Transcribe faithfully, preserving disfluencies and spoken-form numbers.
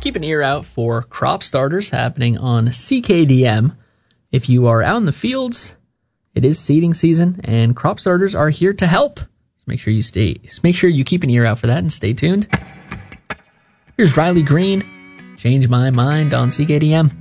Keep an ear out for crop starters happening on C K D M. If you are out in the fields, it is seeding season, and crop starters are here to help. So make sure you stay. Make sure you keep an ear out for that and stay tuned. Here's Riley Green. Change My Mind on C K D M.